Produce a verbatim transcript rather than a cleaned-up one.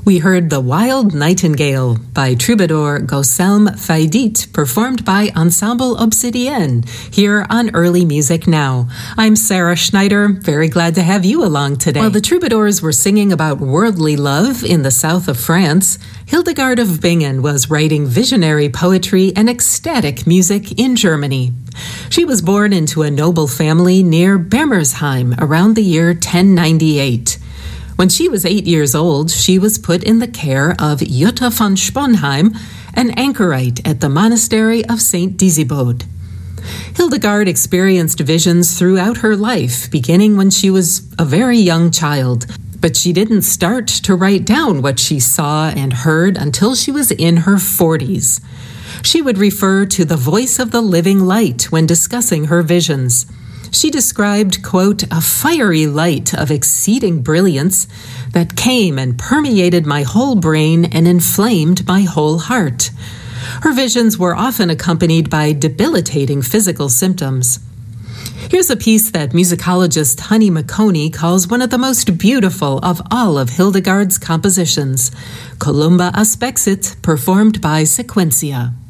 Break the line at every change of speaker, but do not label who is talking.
We heard The Wild Nightingale by troubadour Gauselm Faidit, performed by Ensemble Obsidienne, here on Early Music Now. I'm Sarah Schneider, very glad to have you along today. While the troubadours were singing about worldly love in the south of France, Hildegard of Bingen was writing visionary poetry and ecstatic music in Germany. She was born into a noble family near Bermersheim around the year ten ninety-eight. When she was eight years old, she was put in the care of Jutta von Sponheim, an anchorite at the monastery of Saint Disibode. Hildegard experienced visions throughout her life, beginning when she was a very young child. But she didn't start to write down what she saw and heard until she was in her forties. She would refer to the voice of the living light when discussing her visions. She described, quote, a fiery light of exceeding brilliance that came and permeated my whole brain and inflamed my whole heart. Her visions were often accompanied by debilitating physical symptoms. Here's a piece that musicologist Honey McConey calls one of the most beautiful of all of Hildegard's compositions, Columba Aspexit, performed by Sequentia.